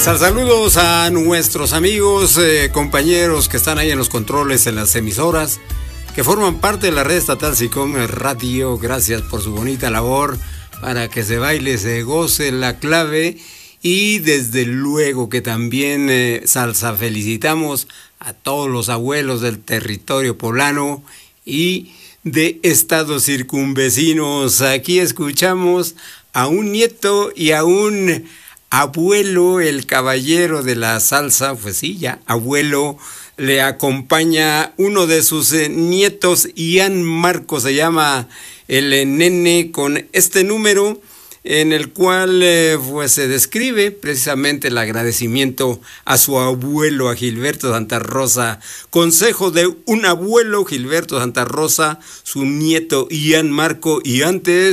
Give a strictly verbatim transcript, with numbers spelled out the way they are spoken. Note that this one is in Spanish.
Saludos a nuestros amigos, eh, compañeros que están ahí en los controles, en las emisoras, que forman parte de la red estatal SICOM Radio. Gracias por su bonita labor para que se baile, se goce la clave. Y desde luego que también eh, salsa felicitamos a todos los abuelos del territorio poblano y de estados circunvecinos. Aquí escuchamos a un nieto y a un abuelo, el caballero de la salsa. Pues sí, ya abuelo. Le acompaña uno de sus eh, nietos, Ian Marco, se llama el eh, nene, con este número en el cual eh, pues se describe precisamente el agradecimiento a su abuelo, a Gilberto Santa Rosa. Consejo de un abuelo, Gilberto Santa Rosa, su nieto Ian Marco, y antes